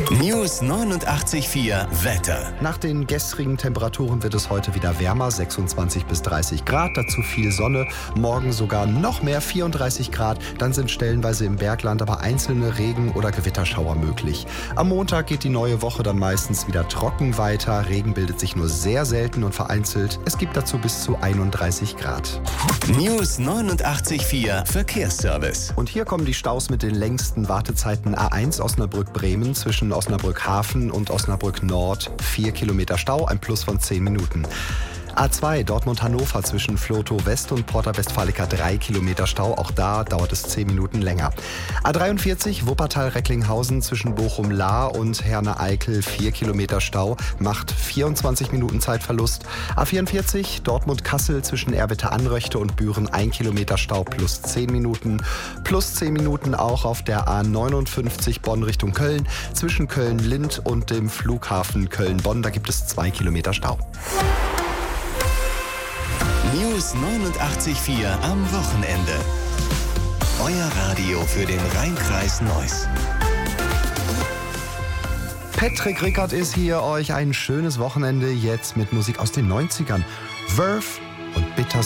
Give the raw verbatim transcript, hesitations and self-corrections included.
News neunundachtzig Komma vier Wetter. Nach den gestrigen Temperaturen wird es heute wieder wärmer, sechsundzwanzig bis dreißig Grad, dazu viel Sonne, morgen sogar noch mehr, vierunddreißig Grad, dann sind stellenweise im Bergland aber einzelne Regen- oder Gewitterschauer möglich. Am Montag geht die neue Woche dann meistens wieder trocken weiter, Regen bildet sich nur sehr selten und vereinzelt, es gibt dazu bis zu einunddreißig Grad. News neunundachtzig Komma vier Verkehrsservice. Und hier kommen die Staus mit den längsten Wartezeiten. A eins Osnabrück-Bremen zwischen Osnabrück Hafen und Osnabrück Nord. vier Kilometer Stau, ein Plus von zehn Minuten. A zwei Dortmund-Hannover zwischen Flotow West und Porta Westfalica drei Kilometer Stau. Auch da dauert es zehn Minuten länger. A dreiundvierzig Wuppertal-Recklinghausen zwischen Bochum-Lahr und Herne-Eickel vier Kilometer Stau. Macht vierundzwanzig Minuten Zeitverlust. A vierundvierzig Dortmund-Kassel zwischen Erwitte-Anröchte und Büren ein Kilometer Stau plus zehn Minuten. Plus zehn Minuten auch auf der A neunundfünfzig Bonn Richtung Köln zwischen Köln-Lindt und dem Flughafen Köln-Bonn. Da gibt es zwei Kilometer Stau. News neunundachtzig Komma vier am Wochenende. Euer Radio für den Rhein-Kreis Neuss. Patrick Rickert ist hier, euch ein schönes Wochenende jetzt mit Musik aus den neunzigern. Verve und Bitter